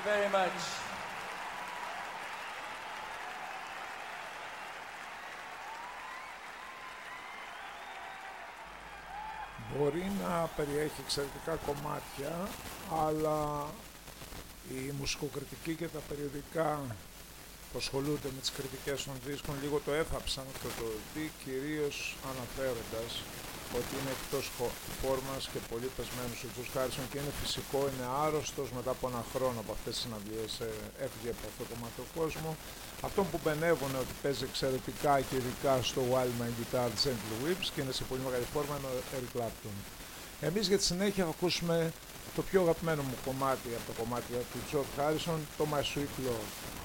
very much. Μπορεί να περιέχει εξαιρετικά κομμάτια, αλλά η μουσικοκριτική και τα περιοδικά που ασχολούνται με τις κριτικές των δίσκων λίγο το έθαψαν αυτό το δι, κυρίως αναφέροντας ότι είναι εκτός φόρμας και πολύ πεσμένος ο George Harrison και είναι φυσικό, είναι άρρωστος μετά από ένα χρόνο από αυτές τις συναυλίες, έφυγε από αυτό το κομμάτι του κόσμου. Αυτόν που μπενεύουν ότι παίζει εξαιρετικά και ειδικά στο Wild My Guitar Gentle Whips και είναι σε πολύ μεγάλη φόρμα είναι ο Eric Clapton. Εμείς για τη συνέχεια θα ακούσουμε το πιο αγαπημένο μου κομμάτι από το κομμάτι του George Harrison, το My Sweet Lord.